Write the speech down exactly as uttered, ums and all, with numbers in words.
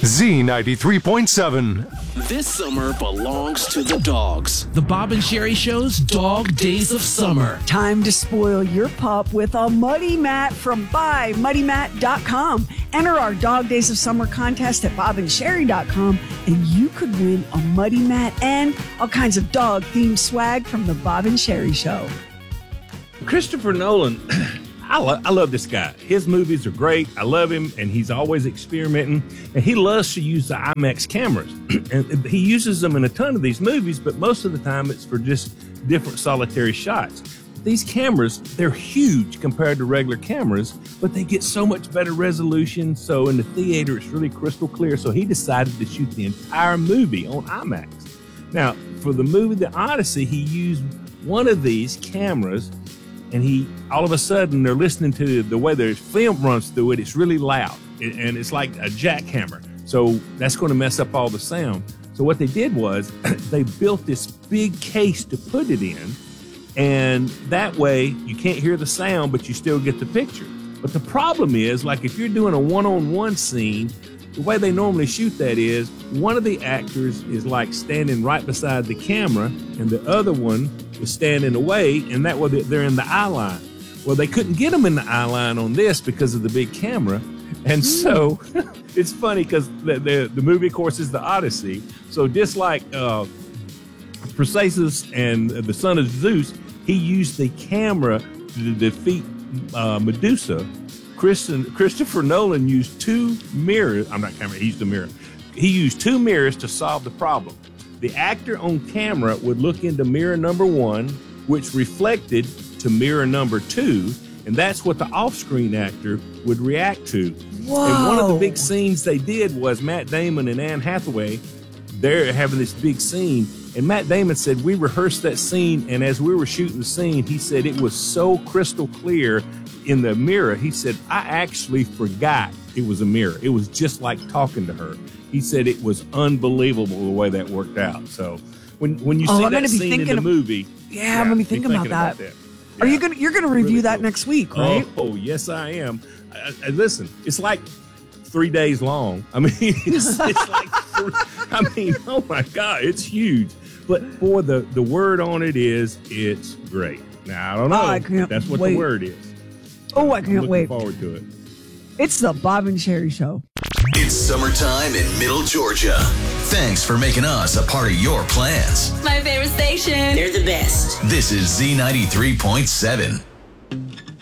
Z ninety-three point seven. This summer belongs to the dogs. The Bob and Sherry Show's Dog Days of Summer. Time to spoil your pup with a Muddy Mat from buy muddy mat dot com. Enter our Dog Days of Summer contest at bob and sherry dot com, and you could win a Muddy Mat and all kinds of dog-themed swag from the Bob and Sherry Show. Christopher Nolan, I, lo- I love this guy. His movies are great. I love him, and he's always experimenting. And he loves to use the IMAX cameras. And he uses them in a ton of these movies, but most of the time it's for just different solitary shots. These cameras, they're huge compared to regular cameras, but they get so much better resolution. So in the theater, it's really crystal clear. So he decided to shoot the entire movie on IMAX. Now, for the movie The Odyssey, he used one of these cameras, and he, all of a sudden, they're listening to the way the film runs through it. It's really loud, and it's like a jackhammer. So that's going to mess up all the sound. So what they did was they built this big case to put it in, and that way you can't hear the sound, but you still get the picture. But the problem is, like if you're doing a one-on-one scene, the way they normally shoot that is one of the actors is like standing right beside the camera, and the other one is standing away, and that way they're in the eye line. Well, they couldn't get them in the eye line on this because of the big camera. And so it's funny because the, the, the movie, of course, is The Odyssey. So just like uh, Perseus and the son of Zeus, he used the camera to defeat uh, Medusa. Christian, Christopher Nolan used two mirrors. I'm not camera. He used a mirror. He used two mirrors to solve the problem. The actor on camera would look into mirror number one, which reflected to mirror number two, and that's what the off-screen actor would react to. Whoa. And one of the big scenes they did was Matt Damon and Anne Hathaway. They're having this big scene, and Matt Damon said, we rehearsed that scene, and as we were shooting the scene, he said it was so crystal clear in the mirror. He said, I actually forgot it was a mirror. It was just like talking to her. He said it was unbelievable the way that worked out. So when when you oh, see I'm that scene in the of, movie, yeah, yeah, I'm gonna be thinking, thinking about, about that. that. Are yeah. you gonna you're gonna review really that cool. next week, right? Oh, oh yes, I am. I, I, listen, it's like three days long. I mean, it's, it's like three, I mean, oh my God, it's huge. But for the the word on it is it's great. Now I don't know. Oh, I can't That's what wait. the word is. Oh, I can't I'm wait. Looking forward to it. It's the Bob and Sherry Show. It's summertime in Middle Georgia. Thanks for making us a part of your plans. My favorite station. They're the best. This is Z ninety-three point seven.